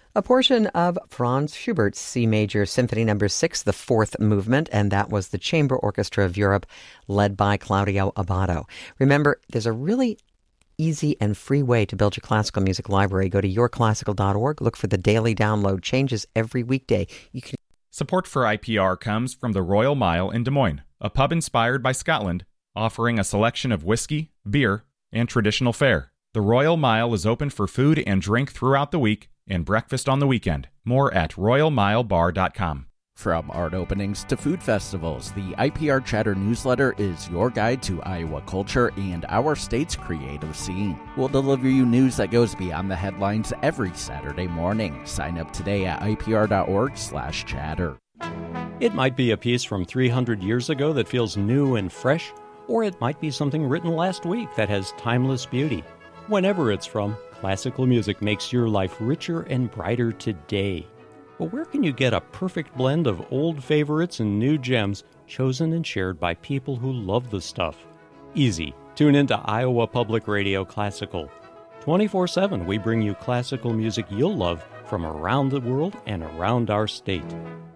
A portion of Franz Schubert's C Major Symphony No. 6, the fourth movement, and that was the Chamber Orchestra of Europe, led by Claudio Abbado. Remember, there's a really easy and free way to build your classical music library. Go to yourclassical.org, look for the daily download, changes every weekday. You can. Support for IPR comes from the Royal Mile in Des Moines, a pub inspired by Scotland, offering a selection of whiskey, beer, and traditional fare. The Royal Mile is open for food and drink throughout the week and breakfast on the weekend. More at royalmilebar.com. From art openings to food festivals, the IPR Chatter newsletter is your guide to Iowa culture and our state's creative scene. We'll deliver you news that goes beyond the headlines every Saturday morning. Sign up today at ipr.org/chatter. It might be a piece from 300 years ago that feels new and fresh, or it might be something written last week that has timeless beauty. Whenever it's from, classical music makes your life richer and brighter today. But where can you get a perfect blend of old favorites and new gems chosen and shared by people who love the stuff? Easy. Tune into Iowa Public Radio Classical. 24/7 we bring you classical music you'll love from around the world and around our state.